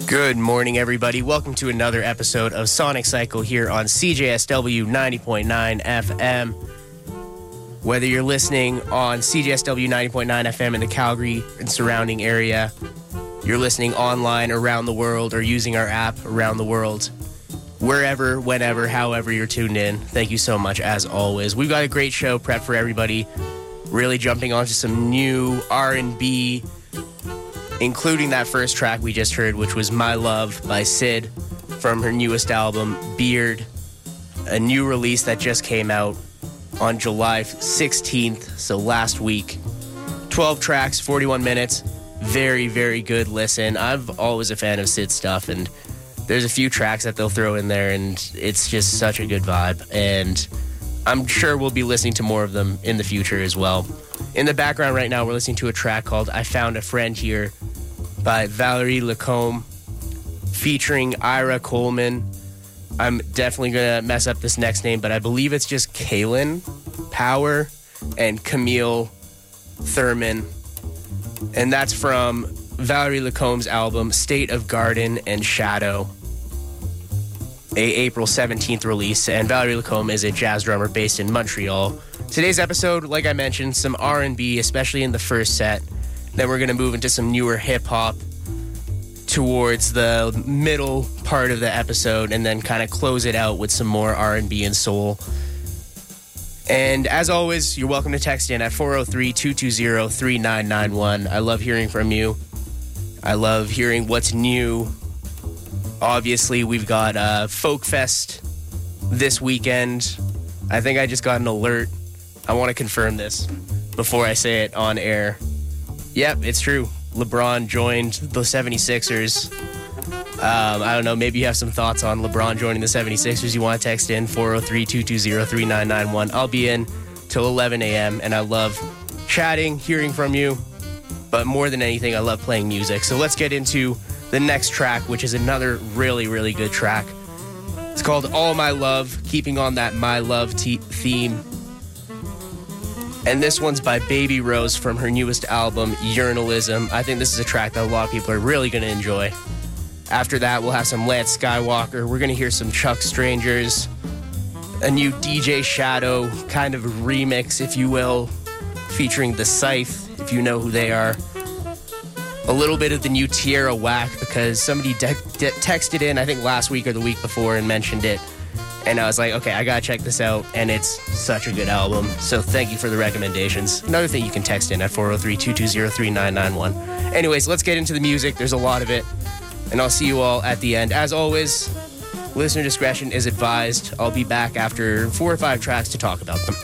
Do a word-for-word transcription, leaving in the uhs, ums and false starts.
Good morning, everybody. Welcome to another episode of Sonic Cycle here on C J S W ninety point nine F M. Whether you're listening on C J S W ninety point nine F M in the Calgary and surrounding area, you're listening online around the world, or using our app around the world, wherever, whenever, however you're tuned in, thank you so much as always. We've got a great show prepped for everybody, really jumping onto some new R and B, including that first track we just heard, which was My Love by Syd from her newest album, Beard, a new release that just came out on July sixteenth, so last week. twelve tracks, forty-one minutes, very, very good listen. I'm always a fan of Syd's stuff, and there's a few tracks that they'll throw in there, and it's just such a good vibe, and I'm sure we'll be listening to more of them in the future as well. In the background right now, we're listening to a track called I Found a Friend Here by Valerie Lacombe, featuring Ira Coleman. I'm definitely going to mess up this next name, but I believe it's just Kaylin Power and Camille Thurman. And that's from Valerie Lacombe's album, State of Garden and Shadow, a April seventeenth release. And Valerie Lacombe is a jazz drummer based in Montreal. Today's episode, like I mentioned, some R and B, especially in the first set. Then we're going to move into some newer hip-hop towards the middle part of the episode, and then kind of close it out with some more R and B and soul. And as always, you're welcome to text in at four oh three, two two zero, three nine nine one. I love hearing from you. I love hearing what's new. Obviously, we've got uh, Folk Fest this weekend. I think I just got an alert. I want to confirm this before I say it on air. Yep, it's true. LeBron joined the seventy-sixers. Um, I don't know, maybe you have some thoughts on LeBron joining the seventy-sixers. You want to text in four oh three, two two zero, three nine nine one. I'll be in till eleven a.m. and I love chatting, hearing from you. But more than anything, I love playing music. So let's get into the next track, which is another really, really good track. It's called All My Love, keeping on that My Love te- theme. And this one's by Baby Rose from her newest album, Urinalism. I think this is a track that a lot of people are really going to enjoy. After that, we'll have some Lance Skywalker. We're going to hear some Chuck Strangers, a new D J Shadow kind of remix, if you will, featuring The Scythe, if you know who they are. A little bit of the new Tierra Whack, because somebody de- de- texted in, I think last week or the week before, and mentioned it. And I was like, okay, I gotta check this out, and it's such a good album. So thank you for the recommendations. Another thing, you can text in at four oh three, two two zero, three nine nine one. Anyways, let's get into the music. There's a lot of it, and I'll see you all at the end. As always, listener discretion is advised. I'll be back after four or five tracks to talk about them.